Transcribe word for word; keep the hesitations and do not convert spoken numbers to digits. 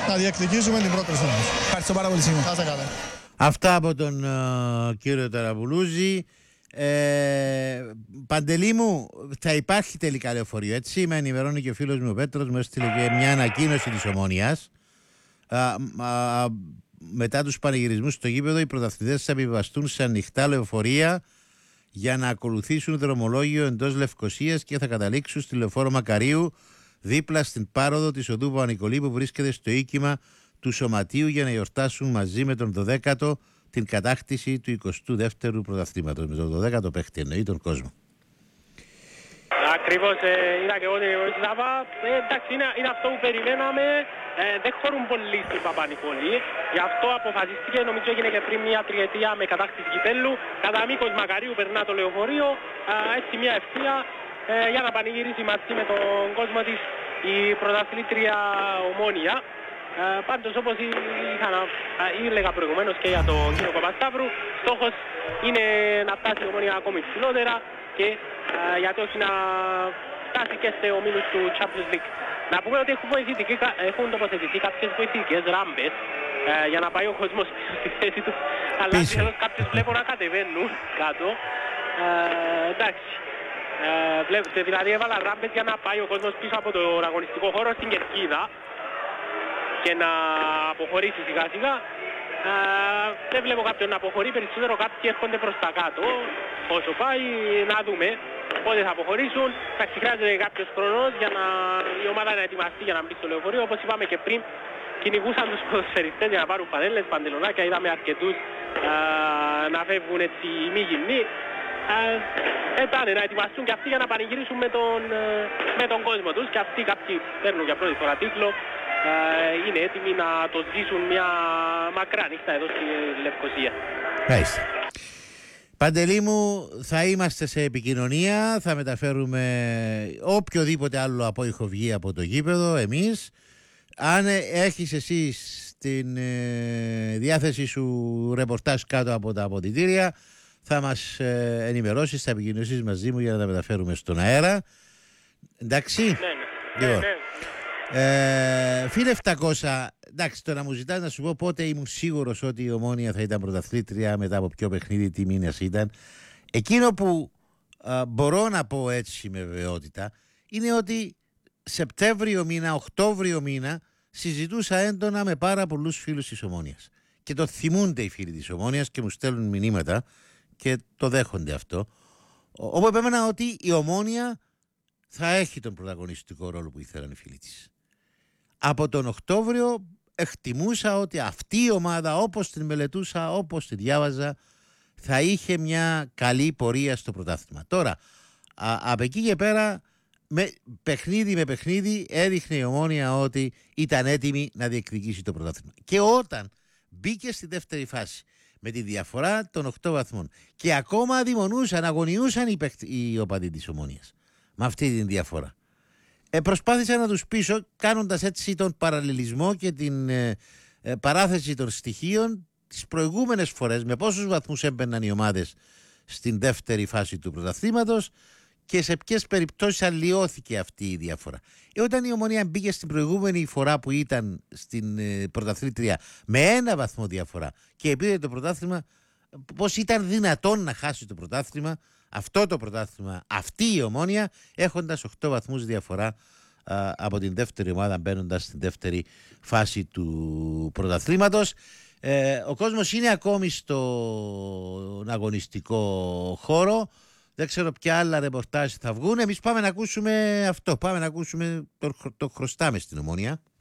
να διεκδικήσουμε την πρώτη θέση. Ευχαριστώ πάρα πολύ, Σίμω. Αυτά από τον uh, κύριο Ταραβουλούζη. Ε, Παντελή μου, θα υπάρχει τελικά λεωφορείο, έτσι? Με ενημερώνει και ο φίλος μου ο Πέτρος, μου έστειλε και μια ανακοίνωση της Ομόνοιας. Α, α, μετά τους πανηγυρισμούς στο γήπεδο, οι πρωταθλητές θα επιβαστούν σε ανοιχτά λεωφορεία για να ακολουθήσουν δρομολόγιο εντός Λευκωσίας και θα καταλήξουν στη λεωφόρο Μακαρίου, δίπλα στην πάροδο της οδού Παπα-Νικολή που βρίσκεται στο οίκημα του Σωματείου, για να γιορτάσουν μαζί με τον δωδέκατο την κατάκτηση του εικοστού δεύτερου πρωταθλήματος. Με τον δωδέκατο παίχτη εννοεί τον κόσμο. Ακριβώς, ε, είδα και εγώ την Σάβα. Ε, εντάξει, είναι, είναι αυτό που περιμέναμε. Ε, δεν χωρούν πολύ στην Παπα-Νικολή. Γι' αυτό αποφασίστηκε, νομίζω έγινε και πριν μια τριετία με κατάκτηση κυπέλλου. Κατά μήκος Μακαρίου περνά το λεωφορείο. Ε, έτσι μια ευθεία ε, για να πανηγυρίσει μαζί με τον κόσμο της η πρωταθλήτρια Ομόνια. Ε, πάντως, όπως είχα να έλεγα προηγουμένως και για τον κύριο Παπασταύρου, στόχος είναι να φτάσει η Ομόνια ακόμη ψηλότερα και ε, γιατί όχι να φτάσει και σε ομίλους του Champions League. Να πούμε ότι έχουν, έχουν τοποθετηθεί κάποιες βοηθητικές ράμπες ε, για να πάει ο κόσμος πίσω στη θέση του, αλλά κάποιες βλέπω να κατεβαίνουν κάτω. Ε, εντάξει. Ε, βλέπετε, δηλαδή έβαλα ράμπες για να πάει ο κόσμος πίσω από τον αγωνιστικό χώρο στην κερκίδα και να αποχωρήσει σιγά σιγά. Uh, δεν βλέπω κάποιον να αποχωρεί, περισσότερο κάποιοι έρχονται προς τα κάτω. Όσο πάει, να δούμε πότε θα αποχωρήσουν. Θα χρειάζεται κάποιος χρόνος για να η ομάδα να ετοιμαστεί για να μπει στο λεωφορείο. Όπως είπαμε και πριν, κυνηγούσαν τους ποδοσφαιριστές για να πάρουν πανέλες, παντελονάκια. Είδαμε αρκετούς uh, να φεύγουν έτσι μη γυμνοί. Uh, Ετάνε να ετοιμαστούν και αυτοί για να πανηγυρίσουν με τον, uh, με τον κόσμο τους. Και αυτοί κάποιοι παίρνουν για πρώτη φορά τίτλο. Uh, είναι έτοιμοι να το ζήσουν μια μακρά νύχτα εδώ στη Λευκωσία. Μάλιστα. Παντελή μου, θα είμαστε σε επικοινωνία, θα μεταφέρουμε οποιοδήποτε άλλο απόϊχο βγει από το γήπεδο εμείς. Αν έχεις εσύ στην ε, διάθεση σου ρεπορτάζ κάτω από τα αποδυτήρια, θα μας ε, ενημερώσεις, θα επικοινωνήσεις μαζί μου για να τα μεταφέρουμε στον αέρα. Εντάξει? Ναι, ναι. ναι, ναι. Ε, φίλε επτακόσια, εντάξει, τώρα μου ζητάς να σου πω πότε ήμουν σίγουρος ότι η Ομόνια θα ήταν πρωταθλήτρια, μετά από ποιο παιχνίδι, τι μήνας ήταν. Εκείνο που α, μπορώ να πω έτσι με βεβαιότητα είναι ότι Σεπτέμβριο μήνα, Οκτώβριο μήνα συζητούσα έντονα με πάρα πολλούς φίλους της Ομόνιας και το θυμούνται οι φίλοι της Ομόνιας και μου στέλνουν μηνύματα και το δέχονται αυτό, όπου επέμενα ότι η Ομόνια θα έχει τον πρωταγωνιστικό ρόλο που ήθελαν οι φίλοι της. Από τον Οκτώβριο εκτιμούσα ότι αυτή η ομάδα, όπως την μελετούσα, όπως την διάβαζα, θα είχε μια καλή πορεία στο πρωτάθλημα. Τώρα, α, από εκεί και πέρα, με, παιχνίδι με παιχνίδι, έδειχνε η Ομόνια ότι ήταν έτοιμη να διεκδικήσει το πρωτάθλημα. Και όταν μπήκε στη δεύτερη φάση, με τη διαφορά των οκτώ βαθμών, και ακόμα αδειμονούσαν, αγωνιούσαν οι, οι οπαδοί της Ομόνιας με αυτή την διαφορά, Ε, προσπάθησα να τους πείσω κάνοντας έτσι τον παραλληλισμό και την ε, ε, παράθεση των στοιχείων τις προηγούμενες φορές, με πόσους βαθμούς έμπαιναν οι ομάδες στην δεύτερη φάση του πρωταθλήματος και σε ποιες περιπτώσεις αλλοιώθηκε αυτή η διαφορά. Ε, όταν η Ομονία μπήκε στην προηγούμενη φορά που ήταν στην ε, πρωταθλήτρια με ένα βαθμό διαφορά και πήρε το πρωτάθλημα, πώς ήταν δυνατόν να χάσει το πρωτάθλημα, αυτό το πρωτάθλημα, αυτή η Ομόνια, έχοντας οκτώ βαθμούς διαφορά α, από την δεύτερη ομάδα, μπαίνοντας στην δεύτερη φάση του πρωταθλήματος. Ε, ο κόσμος είναι ακόμη στον αγωνιστικό χώρο. Δεν ξέρω ποια άλλα ρεπορτάζ θα βγουν. Εμείς πάμε να ακούσουμε αυτό. Πάμε να ακούσουμε το, το χρωστάμε στην Ομόνια.